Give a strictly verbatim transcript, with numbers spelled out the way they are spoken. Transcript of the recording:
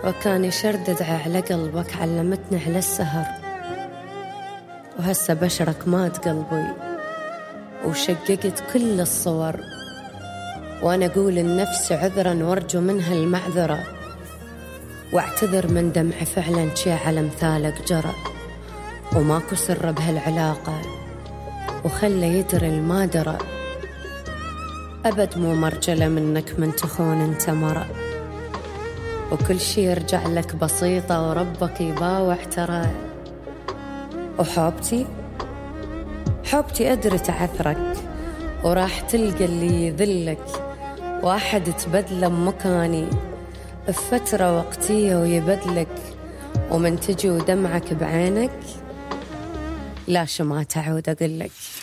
وكان يشردد على قلبك علمتني على السهر، وهسه بشرك مات قلبي وشققت كل الصور، وأنا أقول النفس عذرا وارجو منها المعذرة، واعتذر من دمعي فعلا شي على مثالك جرى، وماكو سر بهالعلاقة وخلى يدري الما درى، أبد مو مرجلة منك من تخون انت مرة، وكل شي يرجع لك بسيطة وربك يباوع ترى. وحوبتي حوبتي أدري تعثرك وراح تلقى اللي يذلك، واحد تبدله بمكاني بفترة وقتية ويبدلك، ومن تجي ودمعك بعينك لا شو ما تعود أقولك.